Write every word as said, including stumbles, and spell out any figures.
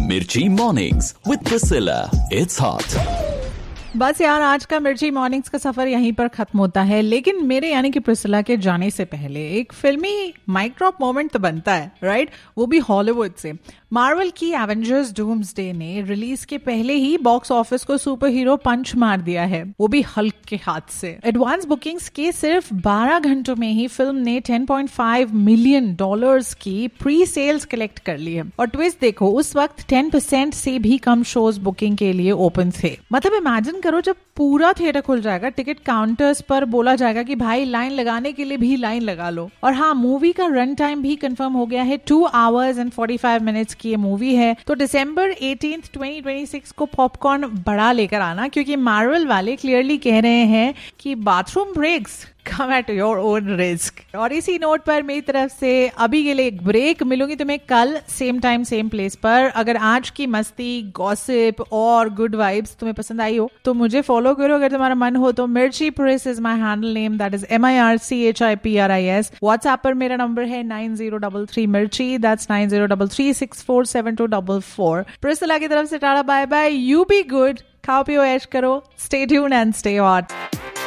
Mirchi Mornings with Priscilla. It's hot. बस यार आज का मिर्ची मॉर्निंग्स का सफर यहीं पर खत्म होता है, लेकिन मेरे यानी कि प्रिसिला के जाने से पहले एक फिल्मी माइक ड्रॉप मोमेंट तो बनता है, राइट? वो भी हॉलीवुड से। मार्वल की एवेंजर्स डूम्सडे ने रिलीज के पहले ही बॉक्स ऑफिस को सुपर हीरो पंच मार दिया है, वो भी हल्क के हाथ से। एडवांस बुकिंग्स के सिर्फ बारह घंटों में ही फिल्म ने ten point five million dollars की प्री सेल्स कलेक्ट कर ली है। और ट्विस्ट देखो, उस वक्त टेन परसेंट से भी कम शोज बुकिंग के लिए ओपन थे। मतलब इमेजिन करो, जब पूरा थिएटर खुल जाएगा, टिकट काउंटर्स पर बोला जाएगा कि भाई लाइन लगाने के लिए भी लाइन लगा लो। और हाँ, मूवी का रन टाइम भी कंफर्म हो गया है, two hours and forty five minutes की ये मूवी है। तो दिसंबर एटीन्थ ट्वेंटी ट्वेंटी सिक्स को पॉपकॉर्न बड़ा लेकर आना, क्योंकि मार्वल वाले क्लियरली कह रहे हैं कि bathroom breaks come at your own risk। और इसी नोट पर मेरी तरफ से अभी के लिए एक ब्रेक। मिलूंगी तुम्हें कल सेम टाइम सेम प्लेस पर। अगर आज की मस्ती, गॉसिप और गुड वाइब्स तुम्हें पसंद आई हो तो मुझे फॉलो करो। अगर तुम्हारा मन हो तो मिर्ची press is my handle name, that is M I R C H I P R I S. WhatsApp पर मेरा नंबर है नाइन जीरो डबल थ्री मिर्ची, that's nine zero double three six four seven to double four. Priscilla की तरफ से tata bye bye. You be good, खाओ पियो ऐश करो, stay tuned and stay hot.